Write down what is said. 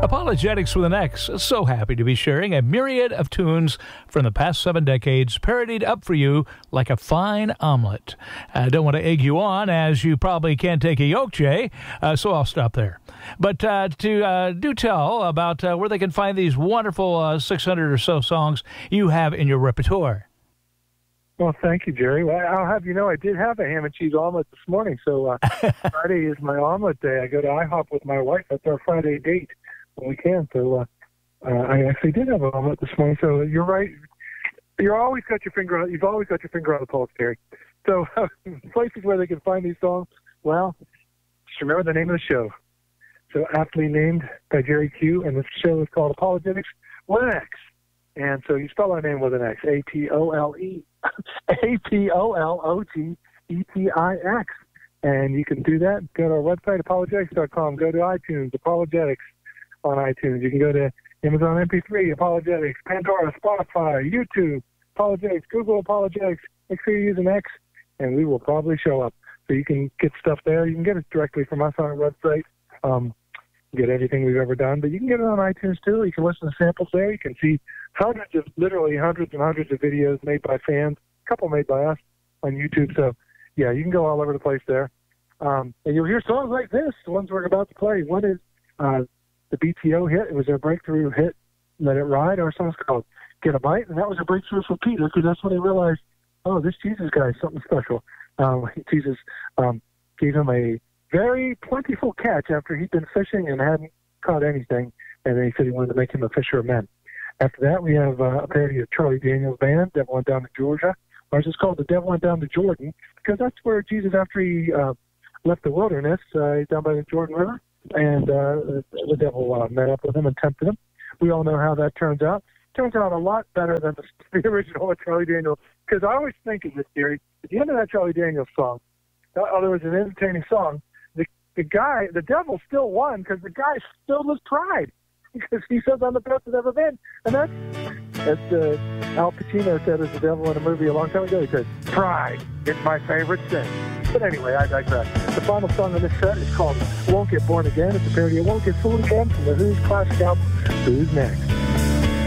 Apologetics with an X. So happy to be sharing a myriad of tunes from the past 7 decades, parodied up for you like a fine omelet. I don't want to egg you on, as you probably can't take a yolk, Jay, so I'll stop there. But do tell about where they can find these wonderful 600 or so songs you have in your repertoire. Well, thank you, Jerry. Well, I'll have you know I did have a ham and cheese omelet this morning, so Friday is my omelet day. I go to IHOP with my wife. That's our Friday date when we can. So I actually did have an omelet this morning. So you're right. You've always got your finger on the pulse, Jerry. So places where they can find these songs. Well, just remember the name of the show. So aptly named by Jerry Q, and the show is called Apologetics with an X. And so you spell our name with an X, APOLOTETIX. And you can do that. Go to our website, apologetics.com. Go to iTunes, Apologetics on iTunes. You can go to Amazon MP3, Apologetics, Pandora, Spotify, YouTube, Apologetics, Google Apologetics. Make sure you use an X, and we will probably show up. So you can get stuff there. You can get it directly from us on our website. Get everything we've ever done, but you can get it on iTunes too. You can listen to samples there. You can see literally hundreds and hundreds of videos made by fans, a couple made by us on YouTube. So yeah, you can go all over the place there. And you'll hear songs like this, the ones we're about to play. One is the BTO hit. It was their breakthrough hit, Let It Ride. Our song's called Get a Bite, and that was a breakthrough for Peter, because that's when he realized, oh, this Jesus guy is something special. Jesus gave him a very plentiful catch after he'd been fishing and hadn't caught anything, and then he said he wanted to make him a fisher of men. After that, we have a parody of Charlie Daniels' band, Devil Went Down to Georgia. Ours is called The Devil Went Down to Jordan, because that's where Jesus, after he left the wilderness, down by the Jordan River, and the devil met up with him and tempted him. We all know how that turns out. Turns out a lot better than the original with Charlie Daniels, because I always think of this theory. At the end of that Charlie Daniels song, although it was an entertaining song, the devil still won, because the guy still was pride, because he says, I'm the best I've ever been. And that's Al Pacino said as the devil in a movie a long time ago. He said, pride is my favorite sin. But anyway, I digress. The final song on this set is called Won't Get Born Again. It's a parody of Won't Get Fooled Again from the Who's classic album, Who's Next?